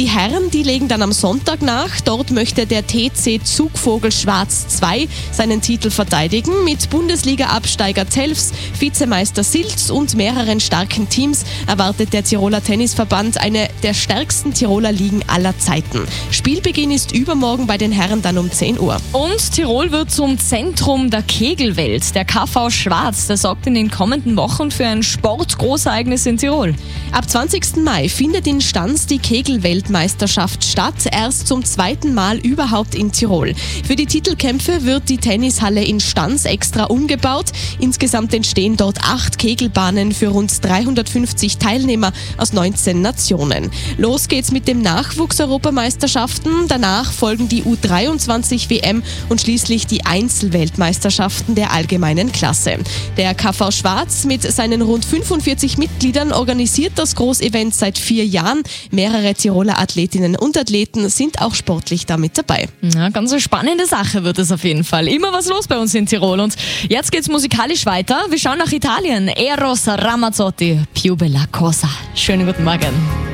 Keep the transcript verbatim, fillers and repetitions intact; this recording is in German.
Die Herren, die legen dann am Sonntag nach. Dort möchte der T C Zugvogel Schwarz zwei seinen Titel verteidigen. Mit Bundesliga-Absteiger Telfs, Vizemeister Silz und mehreren starken Teams erwartet der Tiroler Tennisverband eine der stärksten Tiroler Ligen aller Zeiten. Spielbeginn ist übermorgen bei den Herren dann um zehn Uhr. Und Tirol wird zum Zentrum der Kegelwelt. Der K V Schwarz, der sorgt in den kommenden Wochen für ein Sportgroßereignis in Tirol. Ab zwanzigsten Mai findet in Stans die Kegelweltmeisterschaft statt, erst zum zweiten Mal überhaupt in Tirol. Für die Titelkämpfe wird die Tennishalle in Stans extra umgebaut. Insgesamt entstehen dort acht Kegelbahnen für rund dreihundertfünfzig Teilnehmer aus neunzehn Nationen. Los geht's mit dem Nachwuchs-Europameisterschaften, danach folgen die U dreiundzwanzig W M und schließlich die Einzelweltmeisterschaften der allgemeinen Klasse. Der K V Schwarz mit seinen rund fünfundvierzig Mitgliedern organisiert das Großevent seit vier Jahren. Mehrere Tiroler Athletinnen und Athleten sind auch sportlich damit dabei. Ja, ganz eine spannende Sache wird es auf jeden Fall. Immer was los bei uns in Tirol. Und jetzt geht's musikalisch weiter. Wir schauen nach Italien. Eros Ramazzotti, Più bella cosa. Schönen guten Morgen.